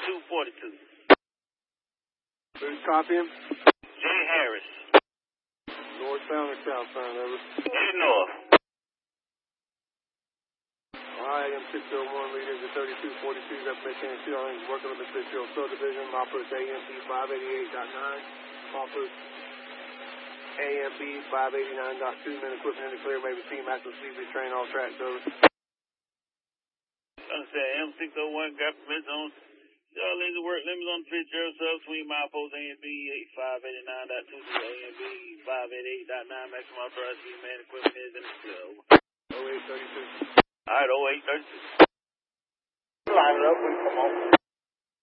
3242. Who's copying? Jay Harris. Northbound or southbound, over? Heading north. Alright, I'm 601 leaders at 3242, representing Ceilings, working on the Fitzgerald subdivision, Moppers AMP 588.9, Moppers AMP 589.2, men equipment in the clear, maybe team active CV train all tracks, over. Understand, M601 got permission on y'all lanes of work limits on the Fitzgerald sub between milepost AMP 8589.2 to AMP 588.9, maximum authorized speed, man equipment is in the clear, over. 0832. Alright, 0832. Line it up, we come on.